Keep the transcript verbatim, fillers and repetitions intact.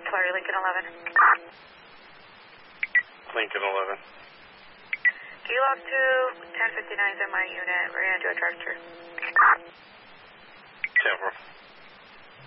Florida, Lincoln eleven. Lincoln eleven. G log to ten fifty-nine is in my unit. We're going to do a drive-through. ten four.